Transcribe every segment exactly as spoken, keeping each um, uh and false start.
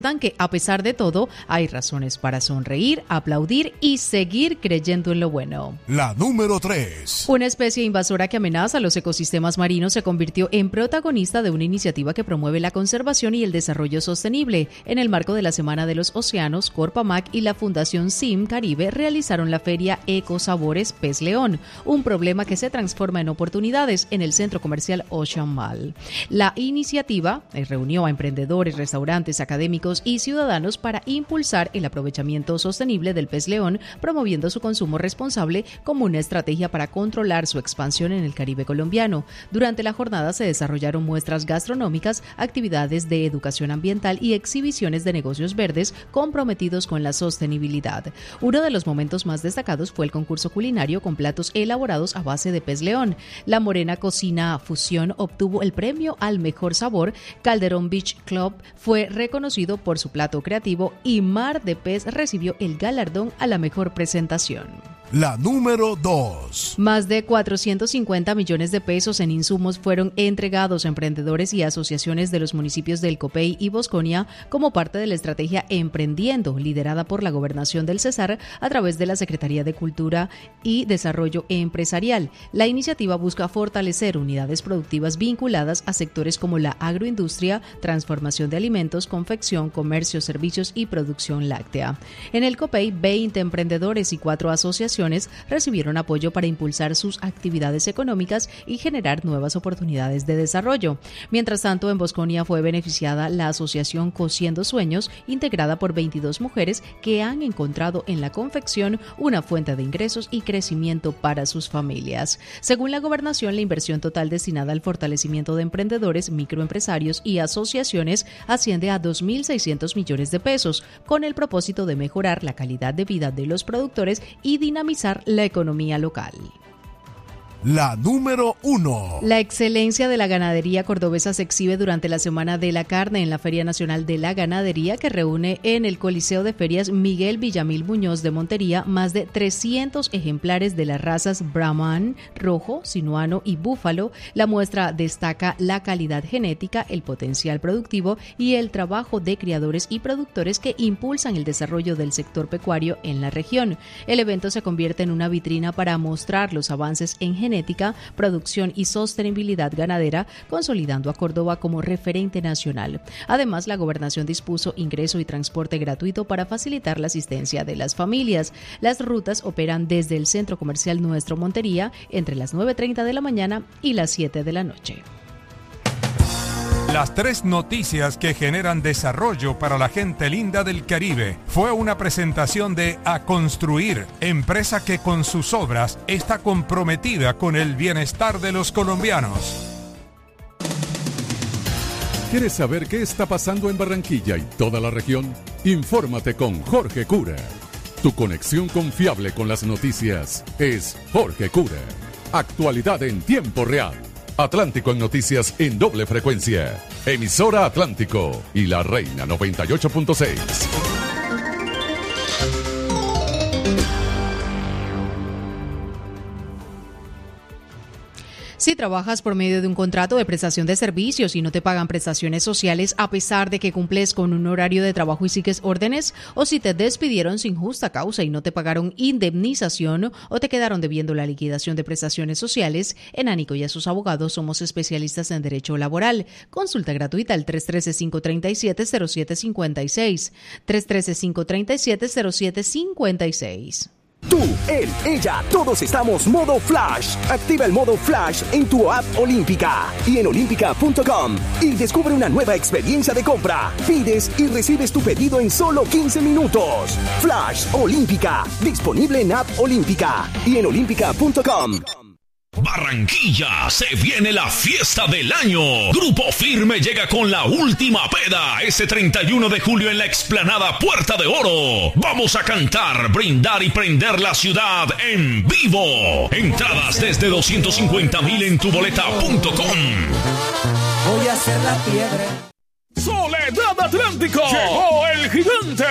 que a pesar de todo hay razones para sonreír, aplaudir y seguir creyendo en lo bueno. La número tres. Una especie invasora que amenaza los ecosistemas marinos se convirtió en protagonista de una iniciativa que promueve la conservación y el desarrollo sostenible. En el marco de la Semana de los Océanos, Corpamac y la Fundación S I M Caribe realizaron la feria Ecosabores Pez León, un problema que se transforma en oportunidades en el centro comercial Ocean Mall. La iniciativa reunió a emprendedores, restaurantes, académicos y ciudadanos para impulsar el aprovechamiento sostenible del pez león, promoviendo su consumo responsable como una estrategia para controlar su expansión en el Caribe colombiano. Durante la jornada se desarrollaron muestras gastronómicas, actividades de educación ambiental y exhibiciones de negocios verdes comprometidos con la sostenibilidad. Uno de los momentos más destacados fue el concurso culinario con platos elaborados a base de pez león. La Morena Cocina Fusión obtuvo el premio al mejor sabor, Calderón Beach Club fue reconocido por su plato creativo y Mar de Pez recibió el galardón a la mejor presentación. La número dos. Más de cuatrocientos cincuenta millones de pesos en insumos fueron entregados a emprendedores y asociaciones de los municipios del Copey y Bosconia como parte de la estrategia Emprendiendo, liderada por la Gobernación del Cesar a través de la Secretaría de Cultura y Desarrollo Empresarial. La iniciativa busca fortalecer unidades productivas vinculadas a sectores como la agroindustria, transformación de alimentos, confección, comercio, servicios y producción láctea. En el Copey, veinte emprendedores y cuatro asociaciones recibieron apoyo para impulsar sus actividades económicas y generar nuevas oportunidades de desarrollo. Mientras tanto, en Bosconia fue beneficiada la asociación Cosiendo Sueños, integrada por veintidós mujeres que han encontrado en la confección una fuente de ingresos y crecimiento para sus familias. Según la Gobernación, la inversión total destinada al fortalecimiento de emprendedores, microempresarios y asociaciones asciende a dos mil seiscientos millones de pesos, con el propósito de mejorar la calidad de vida de los productores y dinamizar la economía local. La número uno. La excelencia de la ganadería cordobesa se exhibe durante la Semana de la Carne en la Feria Nacional de la Ganadería, que reúne en el Coliseo de Ferias Miguel Villamil Muñoz de Montería más de trescientos ejemplares de las razas Brahman, Rojo, Sinuano y Búfalo. La muestra destaca la calidad genética, el potencial productivo y el trabajo de criadores y productores que impulsan el desarrollo del sector pecuario en la región. El evento se convierte en una vitrina para mostrar los avances en genética genética, producción y sostenibilidad ganadera, consolidando a Córdoba como referente nacional. Además, la Gobernación dispuso ingreso y transporte gratuito para facilitar la asistencia de las familias. Las rutas operan desde el Centro Comercial Nuestro Montería entre las nueve y media de la mañana y las siete de la noche. Las tres noticias que generan desarrollo para la gente linda del Caribe fue una presentación de A Construir, empresa que con sus obras está comprometida con el bienestar de los colombianos. ¿Quieres saber qué está pasando en Barranquilla y toda la región? Infórmate con Jorge Cura. Tu conexión confiable con las noticias es Jorge Cura. Actualidad en tiempo real. Atlántico en noticias en doble frecuencia. Emisora Atlántico y La Reina noventa y ocho punto seis. Si trabajas por medio de un contrato de prestación de servicios y no te pagan prestaciones sociales a pesar de que cumples con un horario de trabajo y sigues órdenes, o si te despidieron sin justa causa y no te pagaron indemnización o te quedaron debiendo la liquidación de prestaciones sociales, en Ánico y a sus abogados somos especialistas en derecho laboral. Consulta gratuita al tres uno tres, cinco tres siete, cero siete cinco seis. tres uno tres, cinco tres siete, cero siete cinco seis. Tú, él, ella, todos estamos modo Flash. Activa el modo Flash en tu app Olímpica y en olímpica punto com y descubre una nueva experiencia de compra. Pides y recibes tu pedido en solo quince minutos. Flash Olímpica, disponible en app Olímpica y en olímpica punto com. Barranquilla, se viene la fiesta del año. Grupo Firme llega con la última peda este treinta y uno de julio en la explanada Puerta de Oro. Vamos a cantar, brindar y prender la ciudad en vivo. Entradas desde doscientos cincuenta mil en tuboleta punto com. Voy a hacer la piedra. Soledad Atlántico. Llegó el gigante.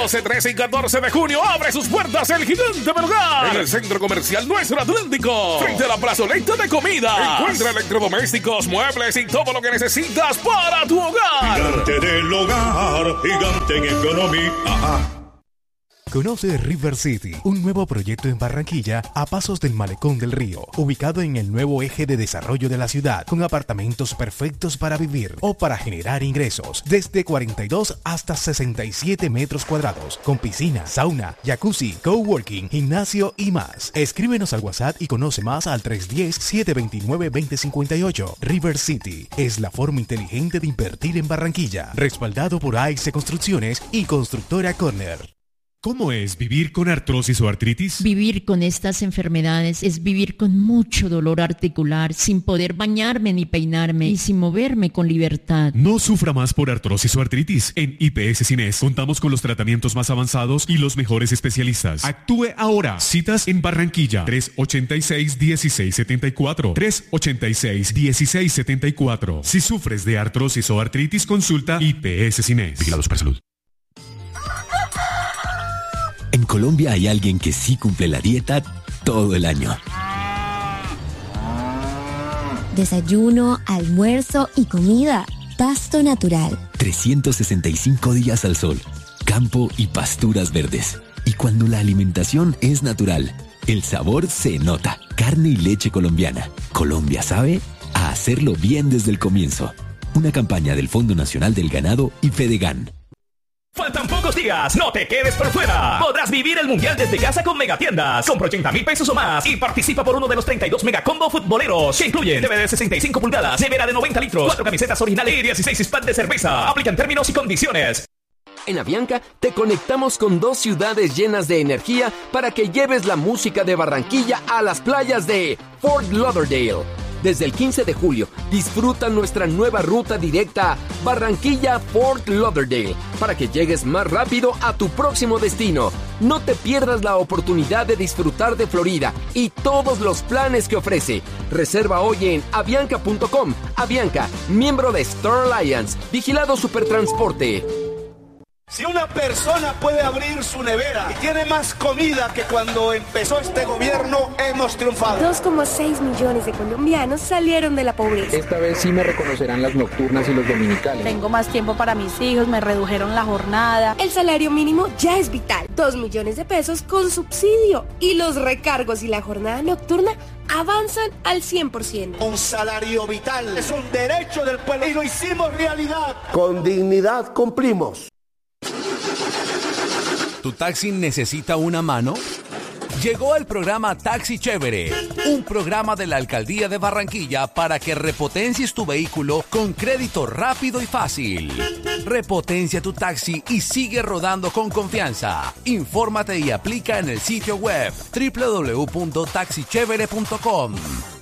doce, trece y catorce de junio abre sus puertas el Gigante Melgar en el Centro Comercial Nuestro Atlántico, frente a la plazoleta de comida. Encuentra electrodomésticos, muebles y todo lo que necesitas para tu hogar. Gigante del hogar, gigante en economía. Conoce River City, un nuevo proyecto en Barranquilla a pasos del Malecón del Río, ubicado en el nuevo eje de desarrollo de la ciudad, con apartamentos perfectos para vivir o para generar ingresos, desde cuarenta y dos hasta sesenta y siete metros cuadrados, con piscina, sauna, jacuzzi, coworking, gimnasio y más. Escríbenos al WhatsApp y conoce más al tres uno cero, siete dos nueve, dos cero cinco ocho. River City es la forma inteligente de invertir en Barranquilla, respaldado por A X Construcciones y Constructora Corner. ¿Cómo es vivir con artrosis o artritis? Vivir con estas enfermedades es vivir con mucho dolor articular, sin poder bañarme ni peinarme y sin moverme con libertad. No sufra más por artrosis o artritis. En I P S Cines contamos con los tratamientos más avanzados y los mejores especialistas. Actúe ahora. Citas en Barranquilla. tres ochenta y seis, dieciséis setenta y cuatro. tres ochenta y seis, dieciséis setenta y cuatro. Si sufres de artrosis o artritis, consulta I P S Cines. Vigilados para salud. En Colombia hay alguien que sí cumple la dieta todo el año. Desayuno, almuerzo y comida. Pasto natural. trescientos sesenta y cinco días al sol, campo y pasturas verdes. Y cuando la alimentación es natural, el sabor se nota. Carne y leche colombiana. Colombia sabe a hacerlo bien desde el comienzo. Una campaña del Fondo Nacional del Ganado y Fedegan. Faltan pocos días, no te quedes por fuera. Podrás vivir el mundial desde casa con Megatiendas. Compra ochenta mil pesos o más y participa por uno de los treinta y dos megacombo futboleros que incluyen T V de sesenta y cinco pulgadas, nevera de noventa litros, cuatro camisetas originales y dieciséis six-pack de cerveza. Aplican términos y condiciones. En Avianca te conectamos con dos ciudades llenas de energía para que lleves la música de Barranquilla a las playas de Fort Lauderdale. Desde el quince de julio, disfruta nuestra nueva ruta directa Barranquilla-Fort Lauderdale para que llegues más rápido a tu próximo destino. No te pierdas la oportunidad de disfrutar de Florida y todos los planes que ofrece. Reserva hoy en avianca punto com. Avianca, miembro de Star Alliance, vigilado Supertransporte. Si una persona puede abrir su nevera y tiene más comida que cuando empezó este gobierno, hemos triunfado. dos coma seis millones de colombianos salieron de la pobreza. Esta vez sí me reconocerán las nocturnas y los dominicales. Tengo más tiempo para mis hijos, me redujeron la jornada. El salario mínimo ya es vital. dos millones de pesos con subsidio. Y los recargos y la jornada nocturna avanzan al cien por ciento. Un salario vital es un derecho del pueblo y lo hicimos realidad. Con dignidad cumplimos. ¿Tu taxi necesita una mano? Llegó el programa Taxi Chévere, un programa de la Alcaldía de Barranquilla para que repotencies tu vehículo con crédito rápido y fácil. Repotencia tu taxi y sigue rodando con confianza. Infórmate y aplica en el sitio web doble u doble u doble u punto taxi chévere punto com.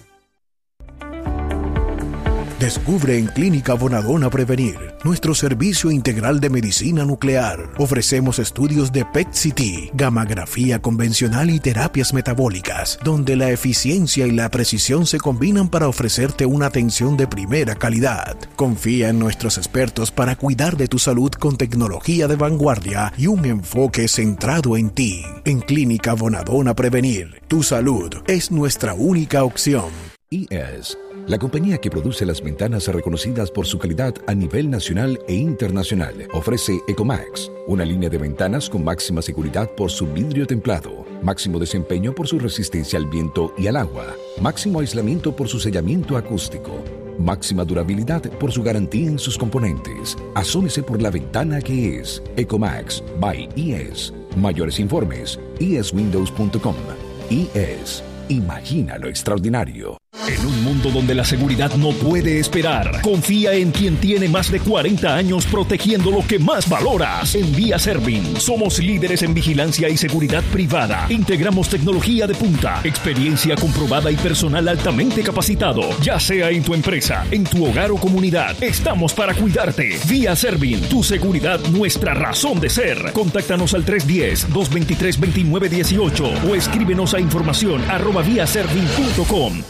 Descubre en Clínica Bonadona Prevenir nuestro servicio integral de medicina nuclear. Ofrecemos estudios de P E T C T, gammagrafía convencional y terapias metabólicas, donde la eficiencia y la precisión se combinan para ofrecerte una atención de primera calidad. Confía en nuestros expertos para cuidar de tu salud con tecnología de vanguardia y un enfoque centrado en ti. En Clínica Bonadona Prevenir, tu salud es nuestra única opción. I E S, la compañía que produce las ventanas reconocidas por su calidad a nivel nacional e internacional, ofrece Ecomax, una línea de ventanas con máxima seguridad por su vidrio templado, máximo desempeño por su resistencia al viento y al agua, máximo aislamiento por su sellamiento acústico, máxima durabilidad por su garantía en sus componentes. Asómese por la ventana que es Ecomax by I E S. Mayores informes, i e s windows punto com. I E S. Imagina lo extraordinario. En un mundo donde la seguridad no puede esperar, confía en quien tiene más de cuarenta años protegiendo lo que más valoras. En Vía Servin somos líderes en vigilancia y seguridad privada. Integramos tecnología de punta, experiencia comprobada y personal altamente capacitado. Ya sea en tu empresa, en tu hogar o comunidad, estamos para cuidarte. Vía Servin, tu seguridad, nuestra razón de ser. Contáctanos al tres uno cero, dos dos tres, dos nueve uno ocho o escríbenos a información arroba vía servin punto com.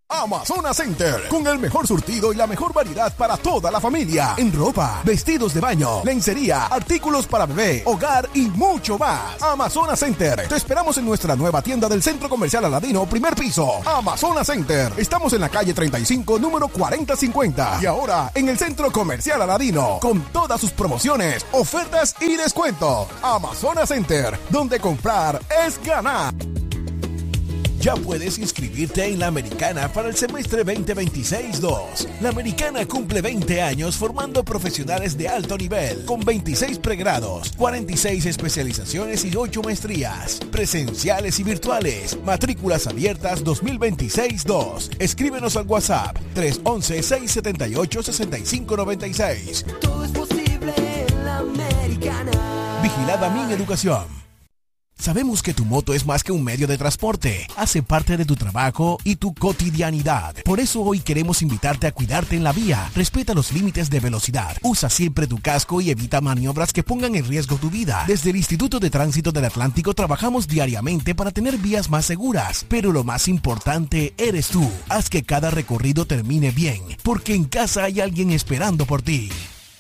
Amazonas Center, con el mejor surtido y la mejor variedad para toda la familia, en ropa, vestidos de baño, lencería, artículos para bebé, hogar y mucho más. Amazonas Center, te esperamos en nuestra nueva tienda del Centro Comercial Aladino, primer piso. Amazonas Center, estamos en la calle treinta y cinco, número cuarenta cincuenta, y ahora en el Centro Comercial Aladino, con todas sus promociones, ofertas y descuentos. Amazonas Center, donde comprar es ganar. Ya puedes inscribirte en la Americana para el semestre veinte veintiséis dos. La Americana cumple veinte años formando profesionales de alto nivel, con veintiséis pregrados, cuarenta y seis especializaciones y ocho maestrías, presenciales y virtuales. Matrículas abiertas dos mil veintiséis dos. Escríbenos al WhatsApp tres once, seis setenta y ocho, sesenta y cinco noventa y seis. Todo es posible en la Americana. Vigilada Mi Educación. Sabemos que tu moto es más que un medio de transporte, hace parte de tu trabajo y tu cotidianidad. Por eso hoy queremos invitarte a cuidarte en la vía. Respeta los límites de velocidad, usa siempre tu casco y evita maniobras que pongan en riesgo tu vida. Desde el Instituto de Tránsito del Atlántico trabajamos diariamente para tener vías más seguras, pero lo más importante eres tú. Haz que cada recorrido termine bien, porque en casa hay alguien esperando por ti.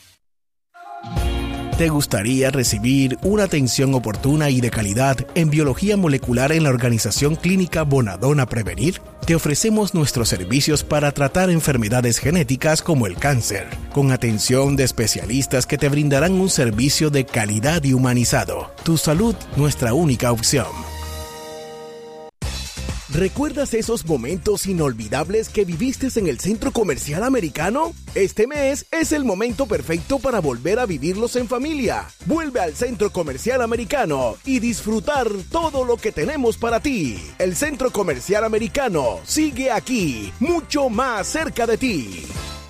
¿Te gustaría recibir una atención oportuna y de calidad en biología molecular en la Organización Clínica Bonadona Prevenir? Te ofrecemos nuestros servicios para tratar enfermedades genéticas como el cáncer, con atención de especialistas que te brindarán un servicio de calidad y humanizado. Tu salud, nuestra única opción. ¿Recuerdas esos momentos inolvidables que viviste en el Centro Comercial Americano? Este mes es el momento perfecto para volver a vivirlos en familia. Vuelve al Centro Comercial Americano y disfrutar todo lo que tenemos para ti. El Centro Comercial Americano sigue aquí, mucho más cerca de ti.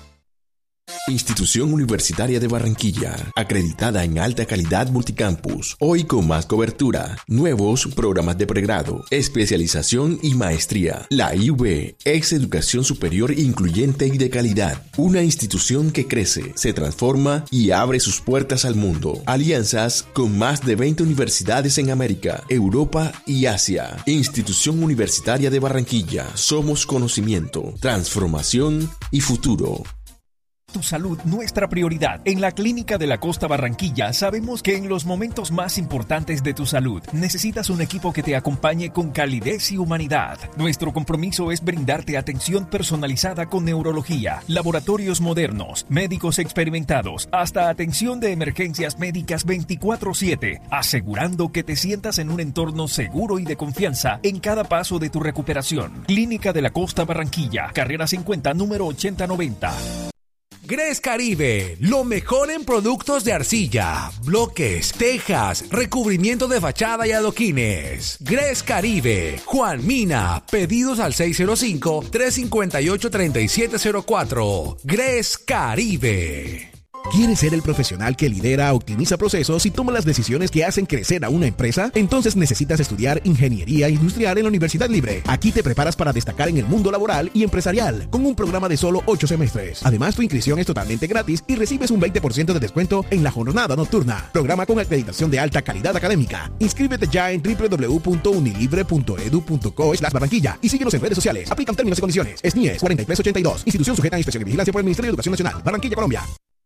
Institución Universitaria de Barranquilla, acreditada en alta calidad multicampus, hoy con más cobertura, nuevos programas de pregrado, especialización y maestría. La I U B, ex educación superior incluyente y de calidad, una institución que crece, se transforma y abre sus puertas al mundo. Alianzas con más de veinte universidades en América, Europa y Asia. Institución Universitaria de Barranquilla, somos conocimiento, transformación y futuro. Tu salud, nuestra prioridad. En la Clínica de la Costa Barranquilla sabemos que en los momentos más importantes de tu salud necesitas un equipo que te acompañe con calidez y humanidad. Nuestro compromiso es brindarte atención personalizada con neurología, laboratorios modernos, médicos experimentados, hasta atención de emergencias médicas veinticuatro siete, asegurando que te sientas en un entorno seguro y de confianza en cada paso de tu recuperación. Clínica de la Costa Barranquilla, carrera cincuenta, número ochenta noventa. Gres Caribe, lo mejor en productos de arcilla, bloques, tejas, recubrimiento de fachada y adoquines. Gres Caribe, Juan Mina, pedidos al seis cero cinco, tres cinco ocho, tres siete cero cuatro. Gres Caribe. ¿Quieres ser el profesional que lidera, optimiza procesos y toma las decisiones que hacen crecer a una empresa? Entonces necesitas estudiar Ingeniería Industrial en la Universidad Libre. Aquí te preparas para destacar en el mundo laboral y empresarial, con un programa de solo ocho semestres. Además, tu inscripción es totalmente gratis y recibes un veinte por ciento de descuento en la jornada nocturna. Programa con acreditación de alta calidad académica. Inscríbete ya en w w w punto unilibre punto edu punto co slash Barranquilla y síguenos en redes sociales. Aplican términos y condiciones. S N I E S cuarenta y tres ochenta y dos. Institución sujeta a inspección y vigilancia por el Ministerio de Educación Nacional. Barranquilla, Colombia.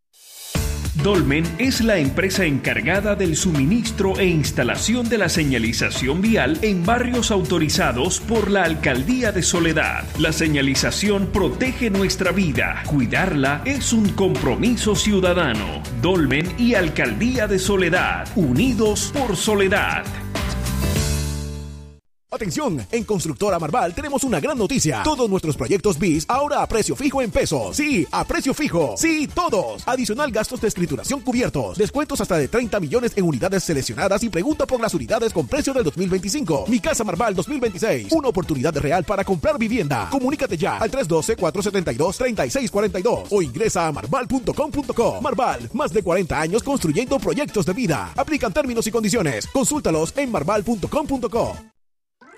Dolmen es la empresa encargada del suministro e instalación de la señalización vial en barrios autorizados por la Alcaldía de Soledad. La señalización protege nuestra vida. Cuidarla es un compromiso ciudadano. Dolmen y Alcaldía de Soledad, unidos por Soledad. Atención, en Constructora Marval tenemos una gran noticia. Todos nuestros proyectos B I S ahora a precio fijo en pesos. Sí, a precio fijo. Sí, todos. Adicional gastos de escrituración cubiertos. Descuentos hasta de treinta millones en unidades seleccionadas y pregunta por las unidades con precio del dos mil veinticinco. Mi Casa Marval dos mil veintiséis. Una oportunidad real para comprar vivienda. Comunícate ya al tres uno dos, cuatro siete dos, tres seis cuatro dos o ingresa a marval punto com punto co. Marval, más de cuarenta años construyendo proyectos de vida. Aplican términos y condiciones. Consúltalos en marval punto com punto co.